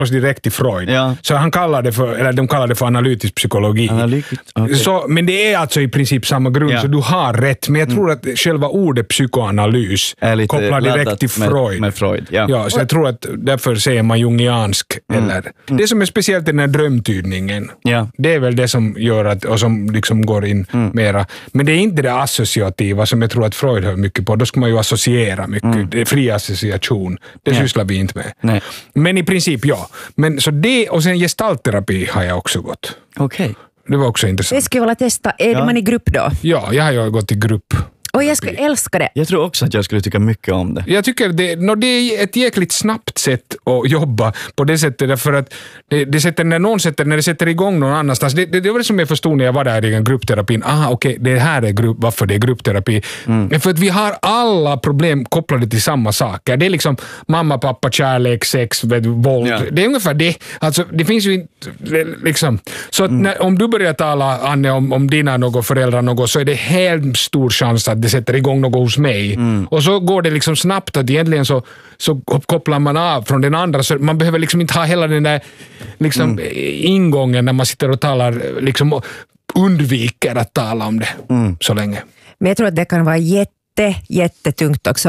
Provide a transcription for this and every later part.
oss direkt till Freud. Ja. Så han kallar det för, eller de kallar det för analytisk psykologi. Okay. Så, men det är alltså i princip samma grund, så du har rätt. Men jag tror att själva ordet psykoanalys kopplar direkt till Freud. Med Freud, ja, så jag tror att därför säger man jungiansk. Eller, det som är speciellt i den här drömtydningen, det är väl det som gör att, och som liksom går in mera. Men det är inte det associativa som jag tror att Freud hör mycket på. Då ska man ju associera mycket. Det är fri association. Det sysslar vi inte med. Nej. Men i princip Men så det, och sen gestaltterapi har jag också gått. Okej. Det var också intressant. Det skulle jag vilja testa. Är man i grupp då? Ja, jag har ju gått i grupp. Och jag skulle älska det. Jag tror också att jag skulle tycka mycket om det. Jag tycker det är ett jäkligt snabbt sätt att jobba på det sättet, därför att det sätter, när det sätter igång någon annanstans. Det var det som jag förstod när jag var där i en gruppterapin. Okej, det här är varför det är gruppterapi. För att vi har alla problem kopplade till samma saker. Det är liksom mamma, pappa, kärlek, sex, våld. Ja. Det är ungefär det. Alltså, det finns ju inte liksom. Så att om du börjar tala, Anne, om dina något föräldrar något, så är det helt stor chans att det sätter igång något hos mig. Och så går det liksom snabbt att egentligen så kopplar man av från den andra, så man behöver liksom inte ha hela den där liksom ingången när man sitter och talar, liksom undviker att tala om det så länge. Men jag tror att det kan vara jättetungt också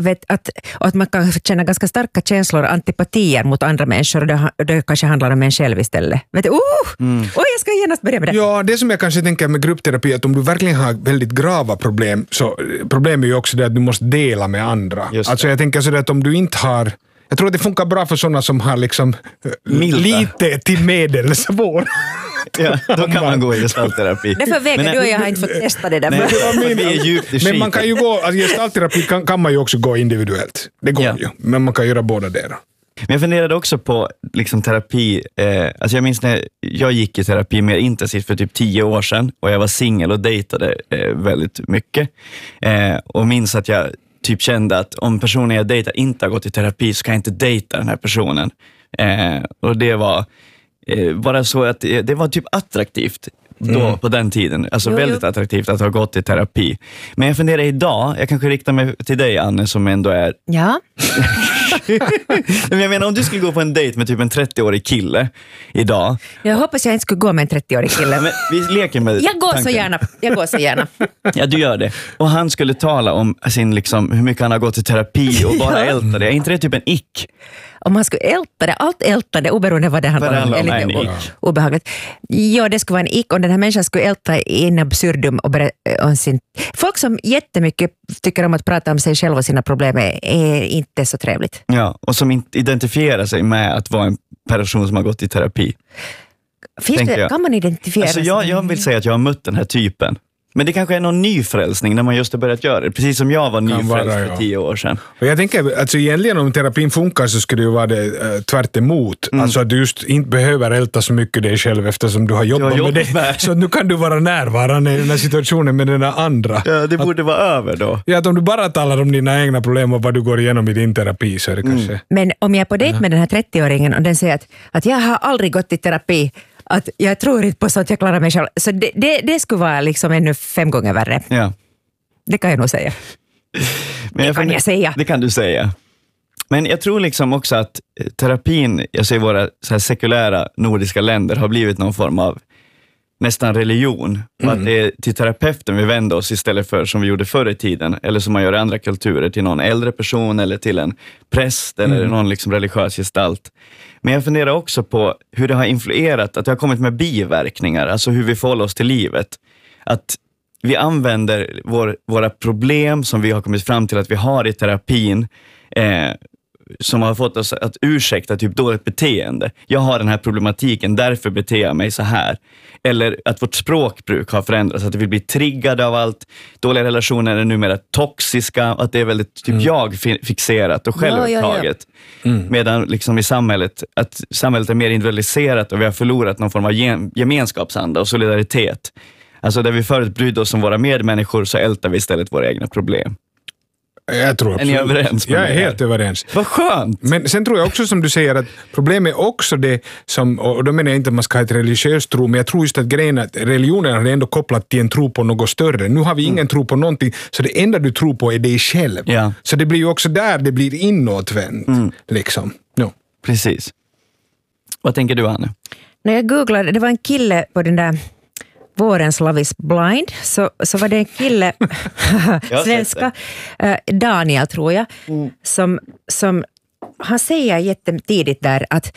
att man kan känna ganska starka känslor, antipatier mot andra människor, och det kanske handlar om en själv istället. Vet du, jag ska genast börja med det. Ja, det som jag kanske tänker med gruppterapi, att om du verkligen har väldigt grava problem, så problemet är ju också det att du måste dela med andra. Alltså jag tänker så att om du inte har, jag tror att det funkar bra för sådana som har liksom lite till medelsvår. Ja, då kan man gå i gestaltterapi. Därför väger du och jag har inte fått testa det där. Men man kan ju gå, alltså gestaltterapi kan man ju också gå individuellt. Det går ju, men man kan göra båda där. Men jag funderade också på liksom terapi, alltså jag minns när jag gick i terapi mer intensivt för typ 10 år sedan, och jag var singel och dejtade väldigt mycket. Och minns att jag typ kände att om personen jag dejtar inte har gått i terapi, så kan jag inte dejta den här personen. Och det var bara så att det var typ attraktivt då på den tiden. Alltså väldigt attraktivt att ha gått i terapi. Men jag funderar idag, jag kanske riktar mig till dig, Anne, som ändå är... Ja. Men jag menar, om du skulle gå på en dejt med typ en 30-årig kille idag. Jag hoppas jag inte skulle gå med en 30-årig kille. Men vi leker med Jag går så gärna. Ja, du gör det. Och han skulle tala om sin, liksom, hur mycket han har gått i terapi och bara älta det. Är inte det typ en ick? Om han skulle älta det, allt ältande, oberoende vad det handlar om, är lite obehagligt. Ja, det skulle vara en ick, om den här människan skulle älta in absurdum och om sin... Folk som jättemycket tycker om att prata om sig själva och sina problem är inte så trevligt. Ja, och som inte identifierar sig med att vara en person som har gått i terapi. Kan man identifiera sig? Jag vill säga att jag har mött den här typen. Men det kanske är någon ny frälsning när man just har börjat göra det. Precis som jag var nyfrälst för 10 år sedan. Och jag tänker, alltså egentligen om terapin funkar så skulle det ju vara det tvärt emot. Alltså att du just inte behöver älta så mycket dig själv eftersom du har jobbat med det. Så nu kan du vara närvarande i den här situationen med den andra. Ja, det borde vara över då. Ja, att om du bara talar om dina egna problem och vad du går igenom i din terapi, så är det kanske... Men om jag är på dejt med den här 30-åringen och den säger att jag har aldrig gått i terapi, att jag tror inte på sånt, jag klarar mig själv. Så det skulle vara liksom ännu 5 gånger värre. Ja. Det kan jag nog säga. Men jag säga. Det kan du säga. Men jag tror liksom också att terapin, jag ser våra så här sekulära nordiska länder, har blivit någon form av nästan religion. Och att det är till terapeuten vi vänder oss istället för som vi gjorde förr i tiden. Eller som man gör i andra kulturer, till någon äldre person eller till en präst eller någon liksom religiös gestalt. Men jag funderar också på hur det har influerat, att det har kommit med biverkningar, alltså hur vi förhåller oss till livet. Att vi använder våra problem som vi har kommit fram till att vi har i terapin, som har fått oss att ursäkta typ dåligt beteende. Jag har den här problematiken, därför beter jag mig så här. Eller att vårt språkbruk har förändrats, att vi blir triggade av allt. Dåliga relationer är numera toxiska, att det är väldigt typ jag-fixerat och självupptaget. Medan liksom i samhället, att samhället är mer individualiserat och vi har förlorat någon form av gemenskapsanda och solidaritet. Alltså där vi förut brydde oss om våra medmänniskor, så ältar vi istället våra egna problem. Jag tror absolut. Är ni överens? Jag är helt överens. Vad skönt! Men sen tror jag också, som du säger, att problemet är också det som, och då menar jag inte att man ska ha ett religiöst tro, men jag tror just att grejen att religionen har ändå kopplat till en tro på något större. Nu har vi ingen tro på någonting, så det enda du tror på är dig själv. Ja. Så det blir ju också där det blir inåtvänt. Liksom. No. Precis. Vad tänker du, Anne? När jag googlade, det var en kille på den där Vårens Love is Blind, så var det en kille, svenska, Daniel tror jag, som han säger jättetidigt där att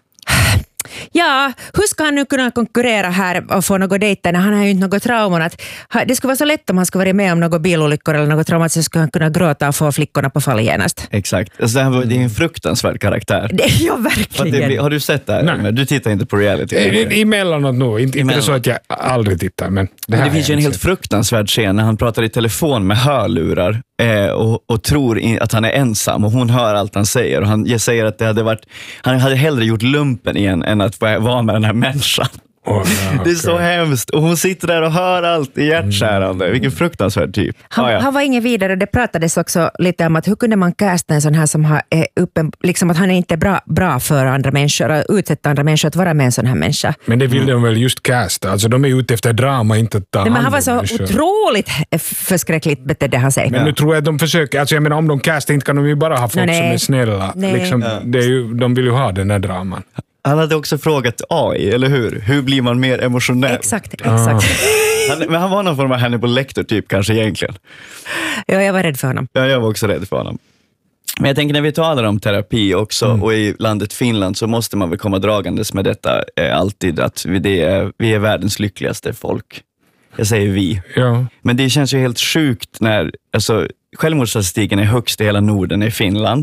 ja, hur ska han nu kunna konkurrera här och få något dejta när han har ju inte något trauman? Att det skulle vara så lätt om han skulle vara med om något bilolyckor eller något traumat, så skulle han kunna gråta och få flickorna på fall genast. Exakt. Alltså det är en fruktansvärd karaktär. Det är jag verkligen. Har du sett det här? Nej. Du tittar inte på reality. Emellanåt nog. Inte så att jag aldrig tittar. Men det finns ju en helt fruktansvärd scen när han pratar i telefon med hörlurar och tror att han är ensam, och hon hör allt han säger, och han säger att han hade hellre gjort lumpen igen än att vara med den här människan. Det är så hemskt. Och hon sitter där och hör allt i hjärtskärande. Vilken fruktansvärd typ. Han var ingen vidare, och det pratades också lite om att hur kunde man casta en sån här som har liksom att han är inte bra för andra människor och utsätta andra människor att vara med en sån här människa. Men det vill de väl just casta. Alltså de är ute efter drama, inte att ta hand om men han var så människor. Otroligt förskräckligt betedde han sig. Men nu tror jag att de försöker, alltså jag menar om de castar inte kan de ju bara ha folk som är snälla. Liksom, det är ju, de vill ju ha den här draman. Han hade också frågat AI, eller hur? Hur blir man mer emotionell? Exakt. Men han var någon form av Hannibal Lecter typ kanske egentligen. Ja, jag var rädd för honom. Ja, jag var också rädd för honom. Men jag tänker när vi talar om terapi också och i landet Finland, så måste man väl komma dragandes med detta alltid, att vi är världens lyckligaste folk. Jag säger vi. Ja. Men det känns ju helt sjukt när självmordsstatistiken är högst i hela Norden i Finland.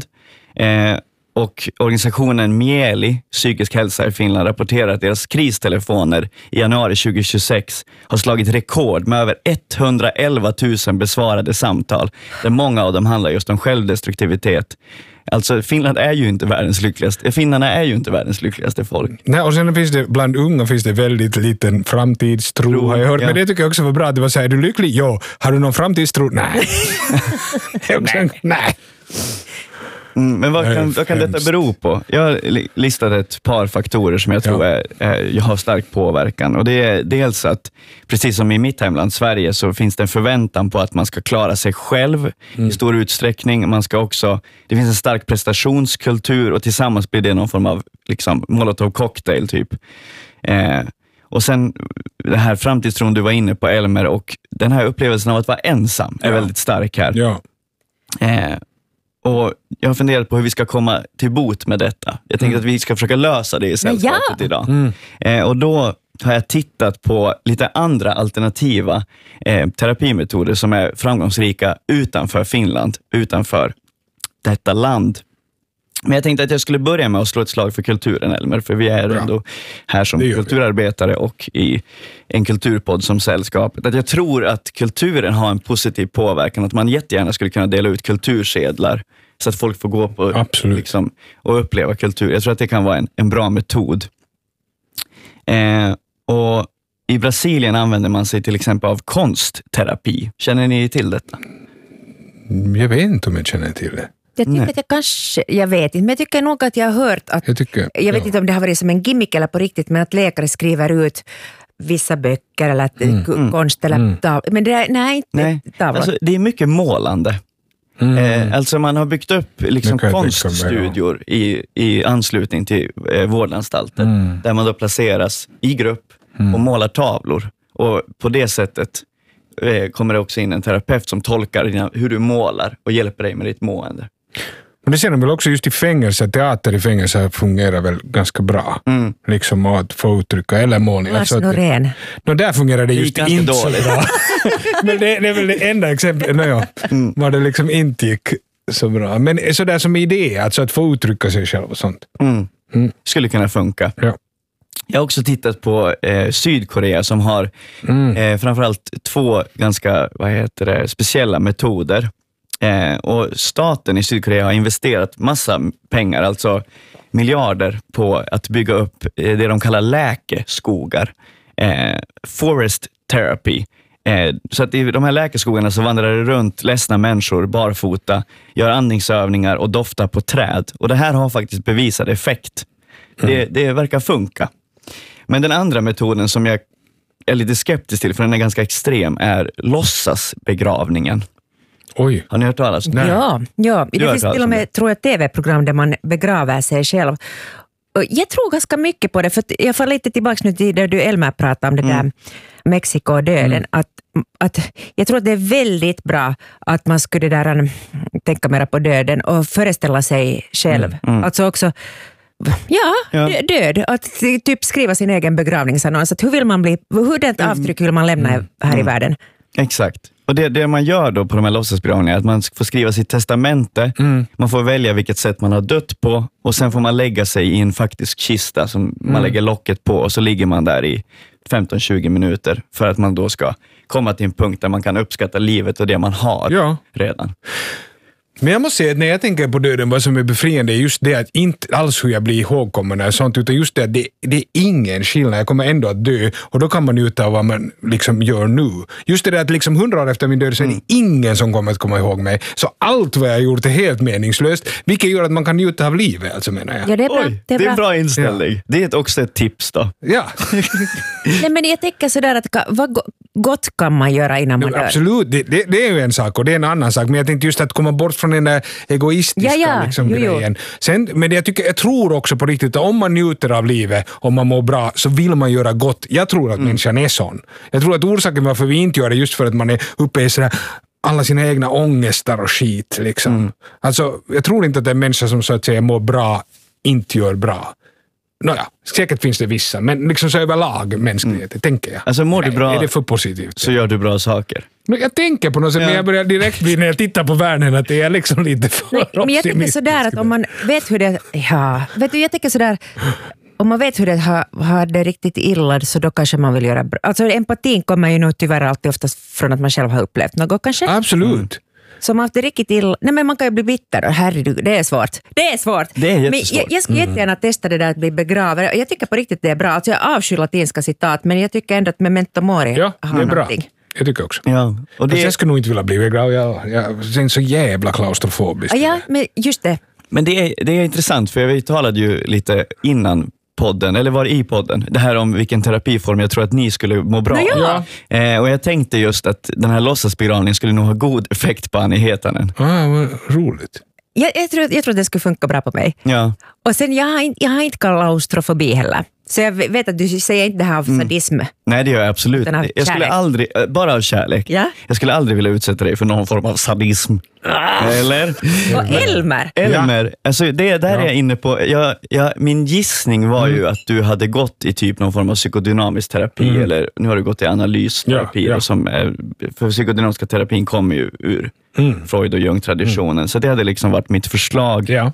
Och organisationen Mieli, psykisk hälsa i Finland, rapporterar att deras kristelefoner i januari 2026 har slagit rekord med över 111 000 besvarade samtal, där många av dem handlar just om självdestruktivitet. Alltså Finland är ju inte världens lyckligaste. Finnarna är ju inte världens lyckligaste folk. Nej, och sen finns det bland unga finns det väldigt liten framtidstro, har jag hört. Ja. Men det tycker jag också var bra. Det var så här, är du lycklig? Jo. Har du någon framtidstro? Nej. Nej. Men vad kan detta bero på? Jag har listat ett par faktorer som jag tror har stark påverkan. Och det är dels att, precis som i mitt hemland Sverige, så finns det en förväntan på att man ska klara sig själv i stor utsträckning. Det finns en stark prestationskultur, och tillsammans blir det någon form av liksom Molotov cocktail typ. Och sen det här framtidstron du var inne på, Elmer, och den här upplevelsen av att vara ensam är väldigt stark här. Ja. Och jag har funderat på hur vi ska komma till bot med detta. Jag tänker att vi ska försöka lösa det i sällskapet idag. Och då har jag tittat på lite andra alternativa terapimetoder som är framgångsrika utanför Finland, utanför detta land. Men jag tänkte att jag skulle börja med att slå ett slag för kulturen, Elmer, för vi är ändå här som kulturarbetare och i en kulturpodd som sällskapet. Att jag tror att kulturen har en positiv påverkan, att man jättegärna skulle kunna dela ut kultursedlar så att folk får gå på liksom, och uppleva kultur. Jag tror att det kan vara en bra metod. Och i Brasilien använder man sig till exempel av konstterapi. Känner ni till detta? Jag vet inte om jag känner till det. Jag tycker att jag vet inte, men jag tycker nog att jag har hört att, jag vet inte om det har varit som en gimmick eller på riktigt, men att läkare skriver ut vissa böcker eller konst eller tavlor. Men det är inte tavlor. Alltså, det är mycket målande. Alltså man har byggt upp liksom konststudior i anslutning till vårdanstalter, där man då placeras i grupp och målar tavlor. Och på det sättet kommer det också in en terapeut som tolkar hur du målar och hjälper dig med ditt mående. Men det känner väl också just i fängelse, teater i fängelse fungerar väl ganska bra. Liksom att få uttrycka eller målning. Lars Norén. Där fungerar det just inte så bra. Men det är väl det enda exemplet var det liksom inte gick så bra. Men sådär som idé, alltså att få uttrycka sig själv och sånt. Skulle kunna funka. Ja. Jag har också tittat på Sydkorea som har framförallt två ganska speciella metoder. Och staten i Sydkorea har investerat massa pengar, alltså miljarder, på att bygga upp det de kallar läkeskogar. Forest therapy. Så att i de här läkeskogarna så vandrar det runt ledsna människor barfota, gör andningsövningar och doftar på träd. Och det här har faktiskt bevisad effekt. Det verkar funka. Men den andra metoden som jag är lite skeptisk till, för den är ganska extrem, är låtsasbegravningen. Oj. Har ni hört talas? Ja. Det finns till och med, tror jag, tv-program där man begraver sig själv. jag tror ganska mycket på det, för jag får lite tillbaka nu till det du Elmer pratade om, det där Mexiko och döden, att jag tror att det är väldigt bra att man skulle där tänka mer på döden och föreställa sig själv. Alltså också död, att typ skriva sin egen begravningsannons, att hur det avtryck vill man lämna här i världen. Exakt. Och det man gör då på de här låtsasbegravningarna är att man får skriva sitt testamente, man får välja vilket sätt man har dött på, och sen får man lägga sig i en faktisk kista som man lägger locket på, och så ligger man där i 15-20 minuter för att man då ska komma till en punkt där man kan uppskatta livet och det man har redan. Men jag måste säga att när jag tänker på döden, vad som är befriande är just det att inte alls hur jag blir ihågkommen och sånt, utan just det att det är ingen skillnad. Jag kommer ändå att dö, och då kan man njuta av vad man liksom gör nu. Just det där att liksom 100 år efter min död så är det ingen som kommer att komma ihåg mig. Så allt vad jag har gjort är helt meningslöst, vilket gör att man kan njuta av livet, alltså, menar jag. Ja, det är bra. Det är en bra inställning. Ja. Det är också ett tips då. Ja. Nej, men jag tänker sådär att vad gott kan man göra innan man dör? Absolut, det är ju en sak och det är en annan sak, men jag tänkte just att komma bort från den där egoistiska liksom grejen. Sen, men jag tror också på riktigt att om man njuter av livet, om man mår bra, så vill man göra gott. Jag tror att människan är sån. Jag tror att orsaken varför vi inte gör det just för att man är uppe i sådär alla sina egna ångestar och skit liksom. Alltså, jag tror inte att det är en människa som så att säga mår bra inte gör bra. Nåja, säkert finns det vissa, men liksom så överlag mänsklighet, tänker jag. Alltså mår du bra, är det för positivt? Så gör du bra saker. Men jag tänker på något sätt, men jag börjar direkt bli när jag tittar på världen att det är liksom lite för optimistiskt. Men jag tänker sådär att om man vet hur det... Ja, vet du, jag tänker sådär... Om man vet hur det har det riktigt illa, så då kanske man vill göra bra. Alltså empatin kommer ju nog tyvärr alltid oftast från att man själv har upplevt något kanske. Absolut. Som haft det riktigt illa. Nej, men man kan ju bli bitter. Herregud, det är svårt. Det är svårt. Det är jättesvårt. Men jag skulle jättegärna testa det där att bli begraven. Jag tycker på riktigt det är bra. Alltså jag avskyr latinska citat, men jag tycker ändå att memento mori har det är bra. någonting. Jag tycker också. Ja. Och jag skulle nog inte vilja bli begraven. Jag är så jävla klaustrofobisk. Ja, men just det. Men det är intressant, för vi talade ju lite innan podden, eller var det i podden, det här om vilken terapiform jag tror att ni skulle må bra. Ja. Och jag tänkte just att den här låtsasbegravningen skulle nog ha god effekt på Annie Hietanen. Vad roligt. Jag tror att det skulle funka bra på mig. Ja. Och sen jag har inte klaustrofobi heller. Så jag vet att du säger inte det här av sadism. Nej, det gör jag absolut. Jag skulle aldrig, bara av kärlek. Ja? Jag skulle aldrig vilja utsätta dig för någon form av sadism. Eller? Och Elmer. Ja. Alltså där är jag inne på. Min gissning var ju att du hade gått i typ någon form av psykodynamisk terapi, eller nu har du gått i analysterapi. Ja. För psykodynamiska terapin kommer ju ur Freud och Jung-traditionen. Så det hade liksom varit mitt förslag. Ja.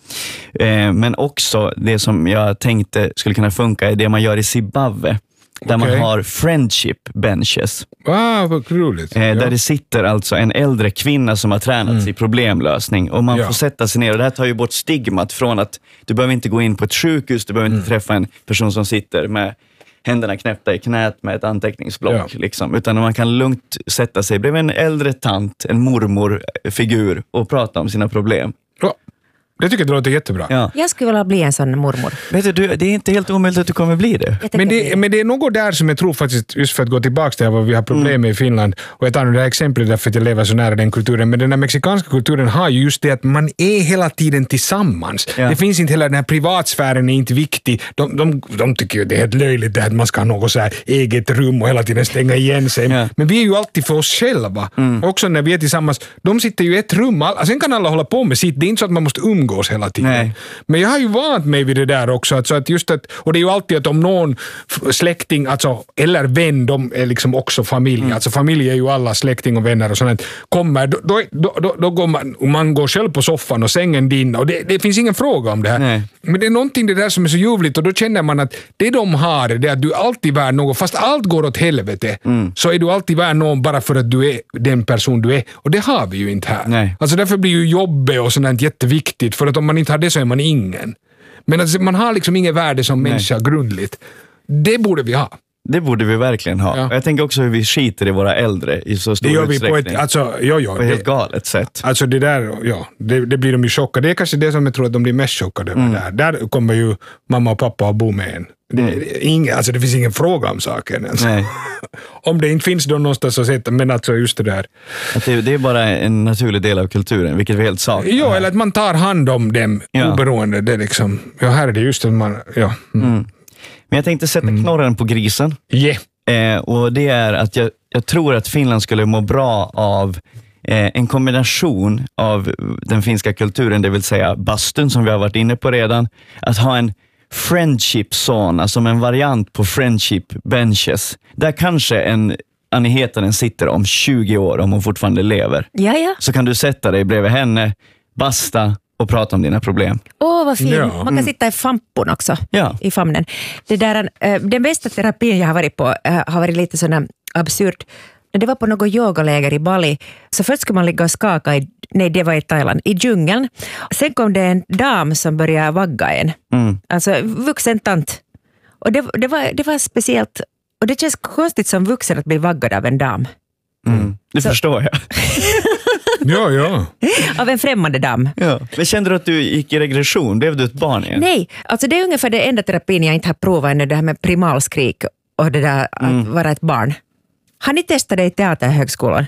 Men också det som jag tänkte skulle kunna funka är det man gör i Zimbabwe. Där man har friendship benches. Vad roligt. Där det sitter alltså en äldre kvinna som har tränats i problemlösning. Och man får sätta sig ner. Och det här tar ju bort stigmat från att du behöver inte gå in på ett sjukhus. Du behöver inte träffa en person som sitter med händerna knäppta i knät med ett anteckningsblock. Liksom. Utan man kan lugnt sätta sig bredvid en äldre tant, en mormorfigur och prata om sina problem. Ja. Det tycker jag det låter jättebra. Ja. Jag skulle vilja bli en sån mormor. Vet du, det är inte helt omöjligt att du kommer bli det. Men det är något där som jag tror faktiskt, just för att gå tillbaka till vad vi har problem med i Finland, och jag tar nu det här exemplet därför att jag lever så nära den kulturen, men den här mexikanska kulturen har ju just det att man är hela tiden tillsammans. Ja. Det finns inte heller, den här privatsfären är inte viktig. De tycker ju det är helt löjligt att man ska ha något så här eget rum och hela tiden stänga igen sig. Ja. Men vi är ju alltid för oss själva. Också när vi är tillsammans. De sitter ju i ett rum. Sen kan alla hålla på med sitt. Det är inte så att man måste umgås hela tiden. Nej. Men jag har ju vant mig vid det där också. Alltså att just att, och det är ju alltid att om någon släkting alltså, eller vän, de är liksom också familj. Alltså familj är ju alla släkting och vänner och sånt. Kommer, då går man går själv på soffan och sängen din. Och det finns ingen fråga om det här. Nej. Men det är någonting det där som är så ljuvligt, och då känner man att det de har det är att du alltid värd något. Fast allt går åt helvete så är du alltid värd någon bara för att du är den person du är. Och det har vi ju inte här. Nej. Alltså därför blir ju jobbet och sånt jätteviktigt. För att om man inte har det så är man ingen. Men alltså, man har liksom ingen värde som människa grundligt. Det borde vi ha. Det borde vi verkligen ha. Ja. Jag tänker också hur vi skiter i våra äldre i så stor utsträckning. Det gör vi på ett helt galet sätt. Alltså det där, det blir de ju chockade. Det är kanske det som jag tror att de blir mest chockade med där kommer ju mamma och pappa att bo med en. Det finns ingen fråga om saken. Alltså. Nej. Om det inte finns då någonstans att sätta, men alltså just det där. Att det är bara en naturlig del av kulturen, vilket vi helt saknar. Ja, eller att man tar hand om dem oberoende. Det är liksom, här är det just att man, Men jag tänkte sätta knorren på grisen. Och det är att jag tror att Finland skulle må bra av en kombination av den finska kulturen, det vill säga bastun som vi har varit inne på redan. Att ha en friendship zone, som en variant på friendship benches. Där kanske Annie Hietanen sitter om 20 år om hon fortfarande lever. Ja. Så kan du sätta dig bredvid henne, basta och prata om dina problem. Vad fint. Ja. Man kan sitta i fampon också. Ja. I famnen. Den bästa terapin jag har varit på har varit lite sådana absurt. Det var på något yogaläger i Bali. Så först skulle man ligga och skaka det var i Thailand, i djungeln. Sen kom det en dam som började vagga en. Alltså vuxen tant. Och det var speciellt. Och det känns konstigt som vuxen att bli vaggad av en dam. Det förstår jag. Ja. Av en främmande dam. Ja. Men kände du att du gick i regression? Blev du ett barn igen? Nej, alltså det är ungefär det enda terapin jag inte har provat ännu. Det här med primalskrik och det där att vara ett barn. Har ni testat det i teaterhögskolan?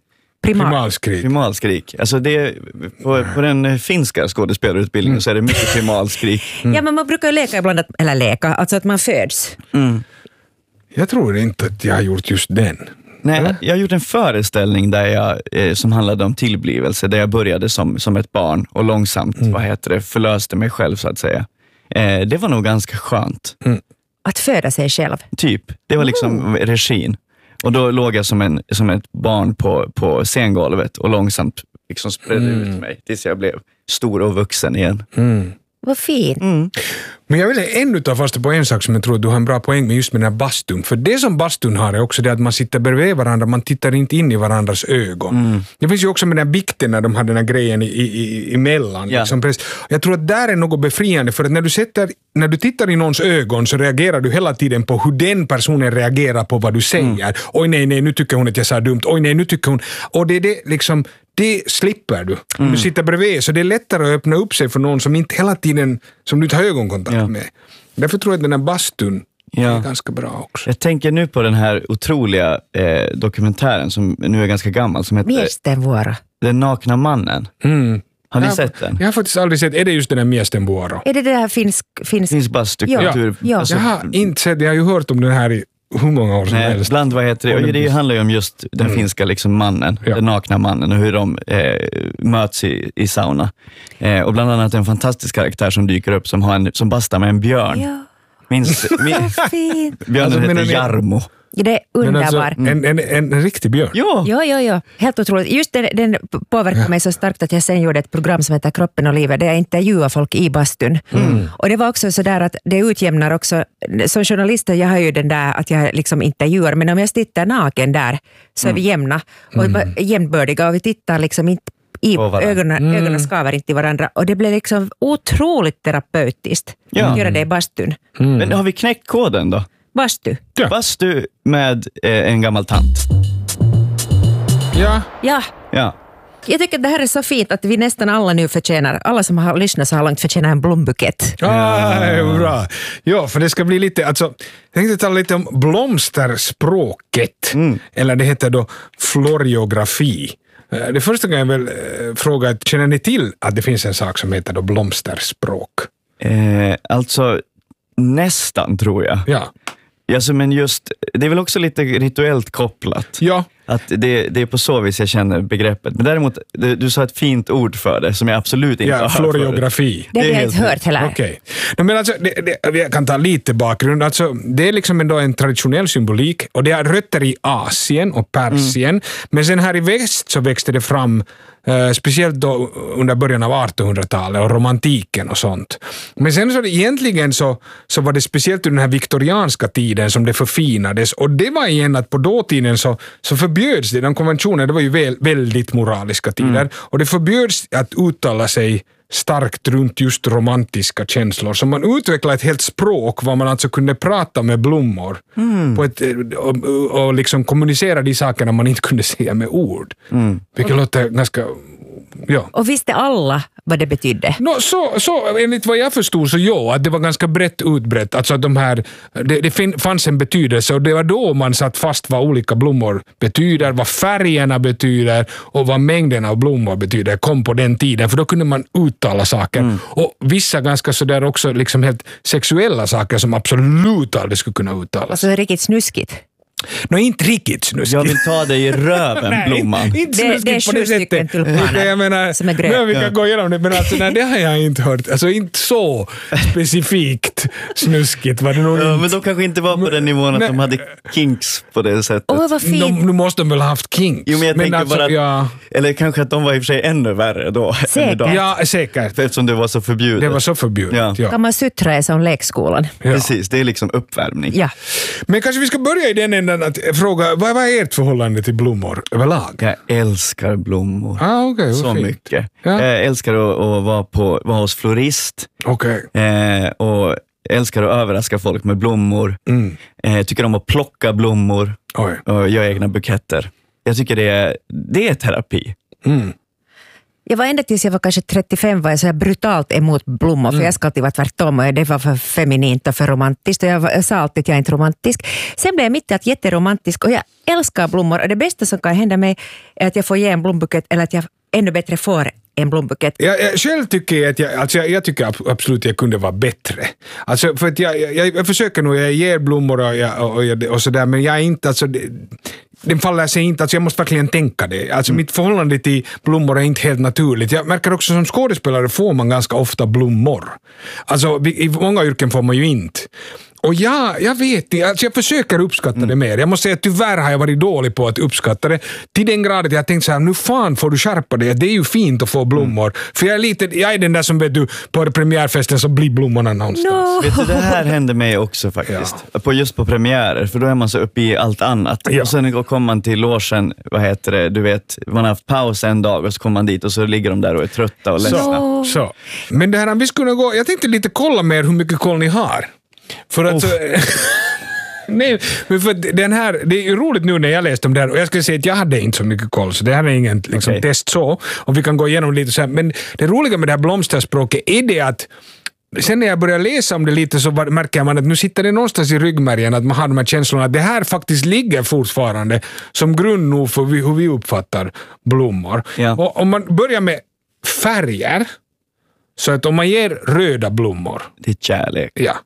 Primalskrik. Alltså på den finska skådespelarutbildningen så är det mycket primalskrik. Ja, men man brukar leka ibland, alltså att man föds. Jag tror inte att jag har gjort just den. Nej, jag har gjort en föreställning där som handlade om tillblivelse, där jag började som ett barn och långsamt, förlöste mig själv så att säga. Det var nog ganska skönt. Att föda sig själv? Typ, det var liksom regin. Och då låg jag som ett barn på scengolvet och långsamt liksom spredde ut mig tills jag blev stor och vuxen igen. Vad fint. Men jag vill ännu ta fasta på en sak som jag tror att du har en bra poäng med just med den här bastun. För det som bastun har är också det att man sitter bredvid varandra, man tittar inte in i varandras ögon. Det finns ju också med den här bikten när de hade den här grejen emellan. Ja. Liksom. Jag tror att där är något befriande för att när du tittar i någons ögon så reagerar du hela tiden på hur den personen reagerar på vad du säger. Oj nej, nu tycker hon att jag sa dumt. Oj nej, nu tycker hon... Och det är det liksom... Det slipper du. Du sitter bredvid, så det är lättare att öppna upp sig för någon som inte hela tiden, som du tar ögonkontakt med. Därför tror jag att den här bastun är ganska bra också. Jag tänker nu på den här otroliga dokumentären som nu är ganska gammal, som heter Miestenvuoro. Den nakna mannen. Har ni sett den? Jag har faktiskt aldrig sett. Är det just den här Miestenvuoro? Är det här finsk bastukultur? Ja. Alltså, jag har inte sett, jag har ju hört om den här i hur många år som helst. Bland det handlar ju om just den finska liksom mannen, den nakna mannen och hur de möts i sauna. Och bland annat en fantastisk karaktär som dyker upp som bastar med en björn. Ja. Björnen heter Jarmo. Det är underbar. Alltså, en riktig björn. Ja. Helt otroligt. Just den påverkade mig så starkt att jag sen gjorde ett program som heter Kroppen och livet, där jag intervjuar folk i bastun. Och det var också så där att det utjämnar också, som journalist jag har ju den där att jag liksom intervjuar, men om jag sitter naken där så är vi jämna och jämnbördiga och vi tittar liksom inte i ögonen skaver inte i varandra och det blir liksom otroligt terapeutiskt att göra det i bastun. Men har vi knäckt koden då? Bastu. Ja. Bastu med en gammal tant. Ja. Jag tycker att det här är så fint att vi nästan alla nu förtjänar, alla som har lyssnat så här långt förtjänar en blombukett. Bra. Ja, för det ska bli lite, alltså, jag tänkte tala lite om blomsterspråket. Eller det heter då floriografi. Det första kan jag väl fråga, känner ni till att det finns en sak som heter då blomsterspråk? Alltså nästan tror jag. Ja. Alltså, men just, det är väl också lite rituellt kopplat. Ja. Att det är på så vis jag känner begreppet. Men däremot, du sa ett fint ord för det som jag absolut inte har hört. Floriografi. Det har jag inte hört heller. Okej. Men alltså, jag kan ta lite bakgrund. Alltså, det är liksom ändå en traditionell symbolik och det har rötter i Asien och Persien. Men sen här i väst så växte det fram speciellt då under början av 1800-talet och romantiken och sånt. Men sen så egentligen så var det speciellt under den här viktorianska tiden som det förfinades och det var igen att på dåtiden så förbjöds det, de konventioner, det var ju väldigt moraliska tider och det förbjöds att uttala sig starkt runt just romantiska känslor. Så man utvecklade ett helt språk var man alltså kunde prata med blommor på ett, och liksom kommunicera de sakerna man inte kunde säga med ord. Vilket låter ganska... Ja. Och visste alla vad det betydde? Så enligt vad jag förstod så att det var ganska brett utbrett. Alltså att det fanns en betydelse och det var då man satt fast vad olika blommor betyder, vad färgerna betyder och vad mängden av blommor betyder kom på den tiden. För då kunde man uttala saker. Och vissa ganska sådär också liksom helt sexuella saker som absolut aldrig skulle kunna uttalas. Alltså riktigt snuskigt. Inte riktigt snuskigt. Jag vill ta dig i röven, blomman. Inte snuskigt det är på det 7 stycken sättet. tulpaner Jag menar, som är gröna. Vi kan gå igenom det, men alltså, det har jag inte hört. Alltså inte så specifikt snuskigt var det nog inte. Men de kanske inte var på den nivån att de hade kinks på det sättet. Vad fint. Nu måste de väl ha haft kinks. Jo, men jag tänker alltså, bara att, eller kanske att de var i och för sig ännu värre då. Säkert. Ja, säkert. Eftersom det var så förbjudet. Det var så förbjudet, ja. Kan man suttra i som lekskolan? Ja. Precis, det är liksom uppvärmning. Ja. Men kanske vi ska börja i den änden att fråga, vad är ert förhållande till blommor överlag? Jag älskar blommor. Okay, så fint. mycket. Ja. Jag älskar att vara hos florist. Okay. Och älskar att överraska folk med blommor. Tycker om att plocka blommor. Oj. Och göra egna buketter. Jag tycker det är terapi. Jag var ända tills jag var kanske 35 var jag så här brutalt emot blommor för jag ska alltid vara tvärtom och det var för feminint och för romantiskt och jag sa alltid att jag är inte romantisk. Sen blev jag mitt i att jätteromantisk och jag älskar blommor och det bästa som kan hända mig är att jag får ge en blombukett eller att jag ännu bättre får en blombukett. Jag själv tycker jag tycker absolut att jag kunde vara bättre. Alltså för att jag försöker nog, jag ger blommor och sådär, men jag är inte, alltså den faller sig inte, alltså jag måste verkligen tänka det. Alltså mitt förhållande till blommor är inte helt naturligt. Jag märker också som skådespelare får man ganska ofta blommor. Alltså i många yrken får man ju inte. Och jag vet inte, alltså jag försöker uppskatta det mer. Jag måste säga att tyvärr har jag varit dålig på att uppskatta det. Till den graden att jag tänkt så här, nu fan får du skärpa det. Det är ju fint att få blommor. För jag är den där som vet du, på premiärfesten så blir blommorna någonstans. No. Vet du, det här hände mig också faktiskt. Ja. Just på premiärer, för då är man så uppe i allt annat. Ja. Och sen kommer man till logen, du vet, man har haft paus en dag och så kommer man dit och så ligger de där och är trötta och ledsna. Så. Men det här, vi skulle gå, jag tänkte lite kolla mer hur mycket koll ni har. För att nej, men för den här, det är ju roligt nu när jag läste om det här och jag skulle säga att jag hade inte så mycket koll så det här är ingen liksom, test så och vi kan gå igenom lite så här, men det roliga med det här blomsterspråket är det att sen när jag börjar läsa om det lite så märker man att nu sitter det någonstans i ryggmärgen att man har de här känslorna att det här faktiskt ligger fortfarande som grund nog för hur vi uppfattar blommor. Ja. Och om man börjar med färger så att om man ger röda blommor det är kärlek. Ja.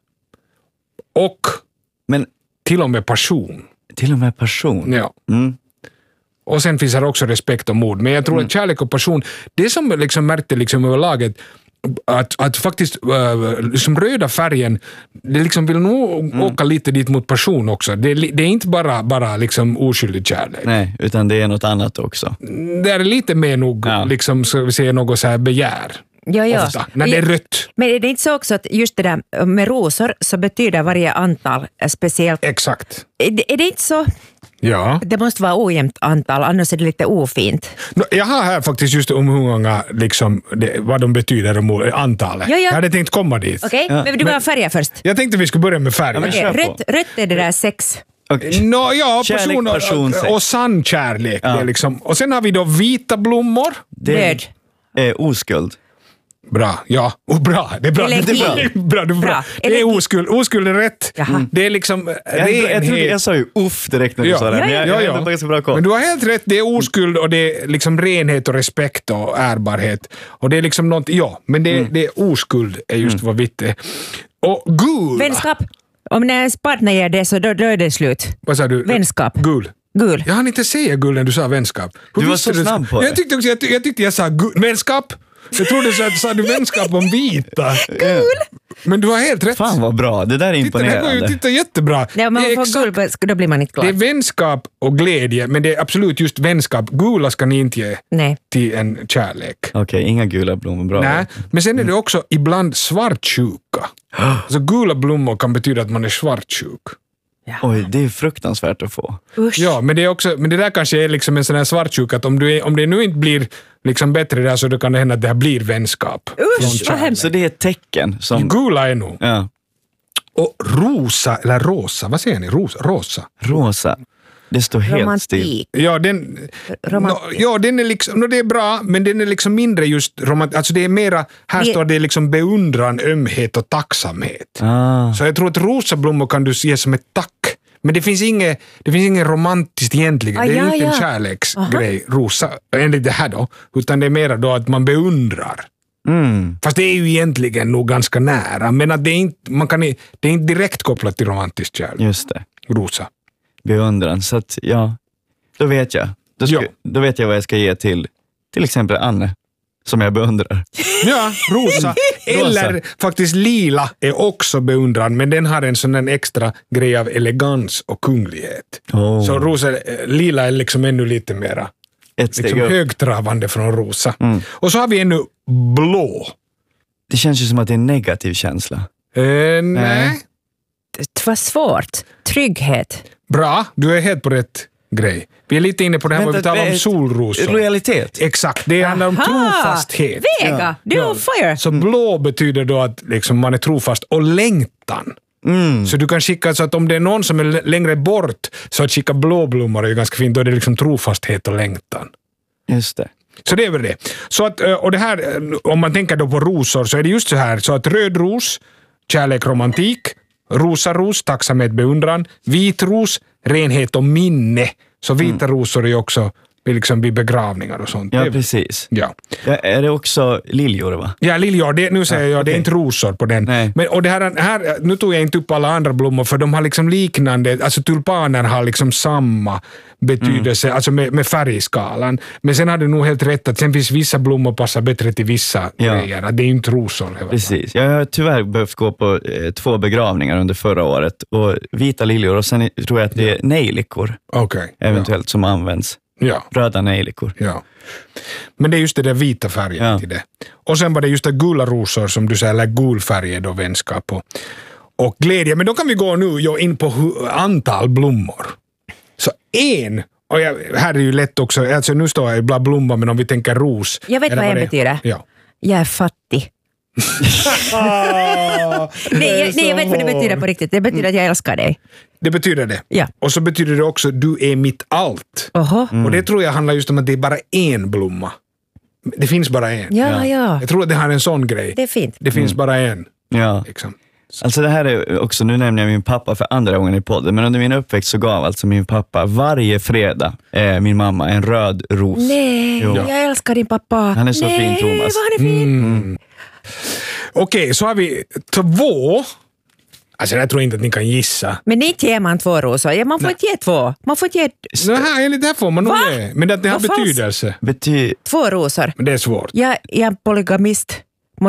Och till och med passion. Till och med passion? Ja. Och sen finns det också respekt och mod. Men jag tror att kärlek och passion, det som liksom märkte liksom överlaget att faktiskt som röda färgen, det liksom vill nog åka lite dit mot passion också. Det är inte bara liksom oskyldig kärlek. Nej, utan det är något annat också. Det är lite mer nog liksom, så vi säger något så här begär. Ja. Ofta, när det är rött. Men är det inte så också att just det där med rosor så betyder varje antal speciellt? Exakt. Är det inte så? Ja. Det måste vara ojämnt antal, annars är det lite ofint. Jag har här faktiskt just om hur många, liksom, vad de betyder om antalet. Ja. Jag hade tänkt komma dit. Okej, men du var färger först. Jag tänkte vi skulle börja med färger. Rött är det där 6. Okay. Kärlek, passion och sann kärlek. Ja. Det liksom. Och sen har vi då vita blommor. Död. Oskuld. Bra, ja. Bra. Det är bra. Bra. Det är oskuld. Oskuld är rätt. Det är liksom renhet. Jag sa ju direkt när du sa det. Men jag har ganska bra koll. Men du har helt rätt. Det är oskuld och det är liksom renhet och respekt och ärbarhet. Och det är liksom något, men det är oskuld är just vad vitt är. Och gul. Vänskap. Om när partner ger det så då är det slut. Vad sa du? Vänskap. Gul. Jag hann inte säga gul när du sa vänskap. Du var så snabb på det. Jag tyckte jag sa vänskap. Jag trodde så att sa du vänskap om vita. Gul! Men du har helt rätt. Fan vad bra, det där är imponerande. Titta jättebra. Ja, man får gul, då blir man inte glad. Det är vänskap och glädje, men det är absolut just vänskap. Gula ska ni inte ge till en kärlek. Okej, inga gula blommor, bra. Nej, men sen är det också ibland svartsjuka. Alltså gula blommor kan betyda att man är svartsjuk. Ja. Oj, det är fruktansvärt att få. Usch. Ja, men det är också, men det där kanske är liksom en sån här svartsjuk att om det nu inte blir liksom bättre där så då kan det hända att det här blir vänskap. Usch, vad hemskt. Så det är ett tecken som... Gula är nog. Ja. Och rosa, eller rosa, vad säger ni? Rosa. Det står helt still. Romantik. Ja, den är liksom, det är bra, men den är liksom mindre just romantik. Alltså det är mera, här står det liksom beundran, ömhet och tacksamhet. Så jag tror att rosa blommor kan du ge som ett tack. Men det finns inget romantiskt egentligen. Det är inte en kärleksgrej, rosa, enligt det här då. Utan det är mera då att man beundrar. Fast det är ju egentligen nog ganska nära. Men att det är inte direkt kopplat till romantisk kärlek. Just det. Rosa. Beundran. Så att, ja, då vet jag. Då vet jag vad jag ska ge till exempel Anne, som jag beundrar. Ja, rosa. Eller faktiskt lila är också beundran, men den har en sån en extra grej av elegans och kunglighet. Så lila är liksom ännu lite mera liksom högtravande från rosa. Och så har vi ännu blå. Det känns ju som att det är en negativ känsla. Nej. Det var svårt. Trygghet. Bra, du är helt på rätt grej. Vi är lite inne på det här vad vi talar om solrosor. Lojalitet. Exakt, det handlar om trofasthet. Vega, du är on fire. Så blå betyder då att liksom man är trofast och längtan. Så du kan skicka så att om det är någon som är längre bort så att skicka blåblommor är ju ganska fint. Då är det liksom trofasthet och längtan. Just det. Så det är väl det. Så att, och det här, om man tänker då på rosor så är det just så här. Så att röd ros, kärlek, romantik. Rosa ros, tacksamhet, beundran. Vit ros, renhet och minne. Så vita rosor är också liksom vid begravningar och sånt. Ja, precis. Ja. Är det också liljor, va? Ja, liljor. Nu säger jag, det är inte rosor på den. Men, och det här, nu tog jag inte upp alla andra blommor för de har liksom liknande, alltså tulpaner har liksom samma betydelse, alltså med färgskalan. Men sen har du nog helt rätt att sen finns vissa blommor passar bättre till vissa grejer. Det är inte rosor. Precis. Jag har tyvärr behövt gå på 2 begravningar under förra året. Och vita liljor och sen tror jag att det är nejlikor. Eventuellt som används. Ja. Röda nejlikor. Ja. Men det är just det där vita färgen till det. Och sen var det just det gula rosor som du säger, eller gul färg är då vänskap och glädje. Men då kan vi gå nu in på antal blommor. Så och här är ju lätt också, alltså nu står jag bland blommor, men om vi tänker ros. Jag vet vad det betyder. Ja. Jag är fattig. nej, jag vet vad det betyder på riktigt. Det betyder att jag älskar dig. Det betyder det. Ja. Och så betyder det också du är mitt allt. Och det tror jag handlar just om att det är bara en blomma. Det finns bara en. Ja. Jag tror att det har en sån grej. Det är fint. Det finns bara en. Ja. Liksom. Alltså det här är också, nu nämner jag min pappa för andra gången i podden, men under min uppväxt så gav alltså min pappa varje fredag min mamma en röd ros. Nej, jag älskar din pappa. Han är så fin, Thomas. Nej, vad han är fin. Okej, så har vi 2. Alltså jag tror inte att ni kan gissa. Men inte ger man 2 rosor. Ja, man får inte ge 2. Man får inte ge... Enligt det här får man nog ge. Men det har betydelse. 2 rosor. Men det är svårt. Jag är en polygamist.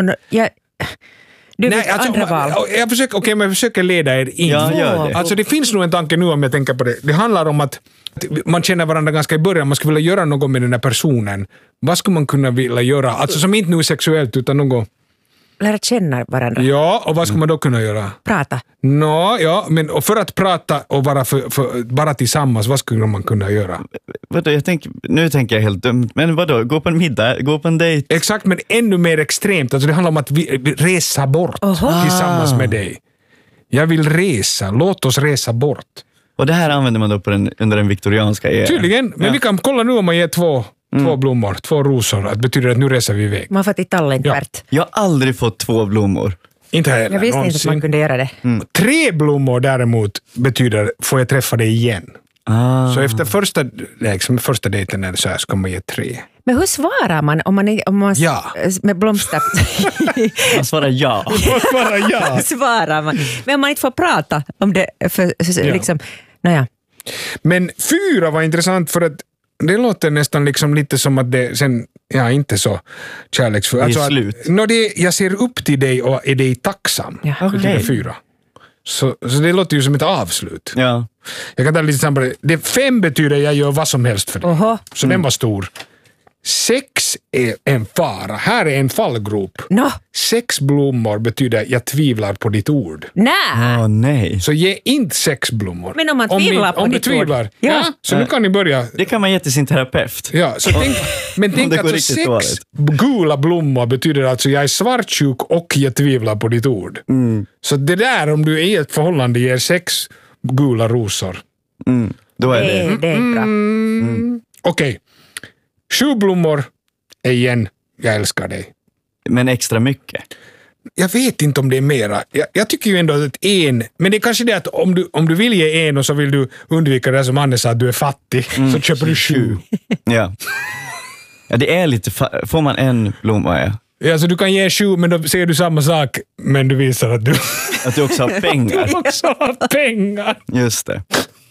Du vet andra val. Jag försöker leda er in. Ja, gör det. Alltså det finns nog en tanke nu om jag tänker på det. Det handlar om att man känner varandra ganska i början. Man skulle vilja göra något med den här personen. Vad skulle man kunna vilja göra? Alltså som inte nu är sexuellt utan något... Lära känna varandra. Ja, och vad ska man då kunna göra? Prata. Men och för att prata och vara bara tillsammans, vad skulle man kunna göra? Vadå, nu tänker jag helt dumt. Men vadå, gå på en middag, gå på en dejt? Exakt, men ännu mer extremt. Alltså det handlar om att resa bort tillsammans med dig. Jag vill resa, låt oss resa bort. Och det här använder man då under den viktorianska eran? Tydligen, men vi kan kolla nu om man ger 2 blommor, 2 rosor. Det betyder att nu reser vi iväg. Man får till tallen tvärt. Jag har aldrig fått 2 blommor. Inte heller. Jag visste inte att man kunde göra det. 3 blommor däremot betyder får jag träffa dig igen. Så efter första dejten så här ska man ge 3. Men hur svarar man om man med blomster? Man svarar ja. Svarar man. Men om man inte får prata om det liksom, Men 4 var intressant för att det låter nästan liksom lite som att det sen inte så kärleksfullt. Det är slut. Jag ser upp till dig och är dig tacksam. Det är 4. Så det låter ju som ett avslut. Ja. Jag kan ta lite samma. Det 5 betyder jag gör vad som helst för dig. Så den var stor. sex är en fara. Här är en fallgrop. No. 6 blommor betyder jag tvivlar på ditt ord. Nej. Så ge inte 6 blommor. Men om man tvivlar på ditt tvivlar, ord. Ja, så nu kan ni börja. Det kan man ge till sin terapeut. Ja, så tänk att 6 gula blommor betyder alltså jag är svartsjuk och jag tvivlar på ditt ord. Så det där, om du är i ett förhållande ger 6 gula rosor. Då är det är bra. Okej. 7 blommor är igen, jag älskar dig. Men extra mycket. Jag vet inte om det är mera. Jag tycker ju ändå att men det är kanske det att om du vill ge 1 och så vill du undvika det som Anne sa att du är fattig, så köper du 7. Ja, det är lite, får man en blomma, Ja, så du kan ge 7, men då ser du samma sak, men du visar att du också har pengar. Du också har pengar. Just det.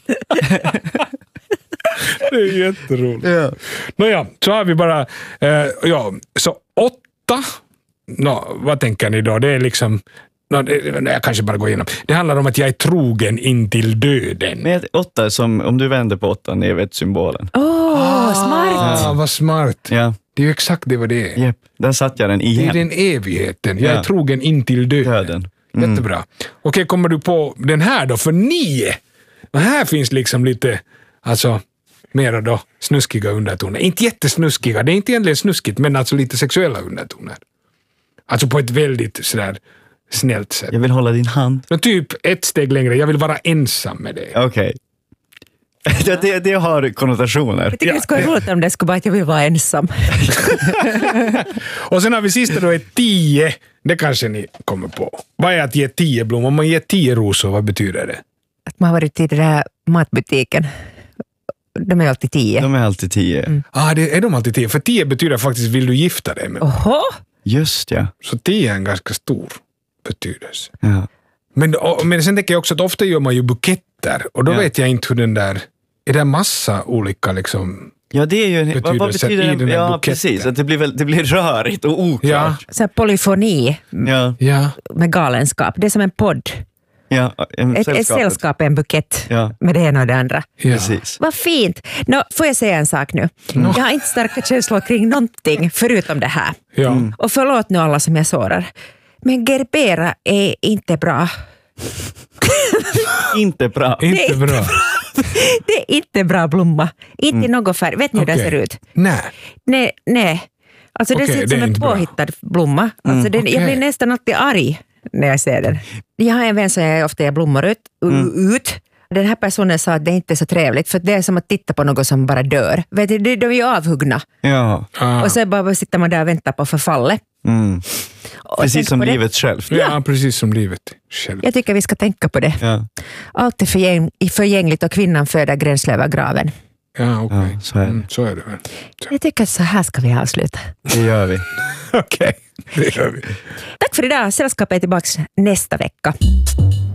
Det är jätteroligt. Ja. Nåja, så har vi bara så 8. Vad tänker ni då? Det är liksom jag kanske bara går igenom. Det handlar om att jag är trogen in till döden. Men 8 som, om du vänder på 8, ni vet symbolen. Smart. Vad smart. Ja. Det är ju exakt det vad det är. Yep. Där satt jag den igen. Det är den evigheten. Jag är trogen in till döden. Jättebra. Okej, kommer du på den här då? För 9. Och här finns liksom lite, alltså mera då snuskiga undertoner. Inte jättesnuskiga, det är inte egentligen snuskigt, men alltså lite sexuella undertoner. Alltså på ett väldigt sådär snällt sätt. Jag vill hålla din hand. Och typ ett steg längre, jag vill vara ensam med dig. Okej. Det har konnotationer. Jag tycker det skulle vara roligt om det skulle vara att jag vill vara ensam. Och sen har vi sista då ett 10. Det kanske ni kommer på. Vad är att ge 10 blommor? Om man ger 10 rosor, vad betyder det? Att man har varit i den där matbutiken. De är alltid 10. De är alltid 10. Det är de alltid 10. För 10 betyder faktiskt vill du gifta dig med. Oho. Just ja. Så 10 är en ganska stor betydelse. Ja. Men sen tänker jag också att ofta gör man ju buketter. Och då vet jag inte hur den där... Är det massa olika liksom... Ja, det är ju vad betyder i den ja, buketten? Precis. Att det blir rörigt och oklart. Ja. Så här polyfoni med galenskap. Det är som en podd. Ja, ett sällskap är en bukett med det ena och det andra. Ja. Precis. Vad fint. Får jag säga en sak nu? Jag har inte starka känslor kring någonting förutom det här. Ja. Och förlåt nu alla som jag sårar. Men Gerbera är inte bra. Inte bra. Inte bra. Det är inte bra blomma. Inte något färg. Vet ni hur det ser ut? Nej. Alltså det ser ut som en påhittad blomma. Alltså jag blir nästan alltid arg när jag ser den. Jag har en vän som jag ofta ger blommor ut. Den här personen sa att det inte är så trevligt för det är som att titta på något som bara dör. Vet du, de är ju avhuggna. Ja. Och så bara sitter man där och väntar på förfallet. Precis som livet självt. Ja, precis som livet självt. Jag tycker vi ska tänka på det. Ja. Allt är förgängligt och kvinnan föder gränslövargraven. Ja, okej. Ja, så är det. Så är det väl. Jag tycker att så här ska vi avsluta. Det gör vi. Okej, det gör vi. Tack för idag. Sällskapet är tillbaka nästa vecka.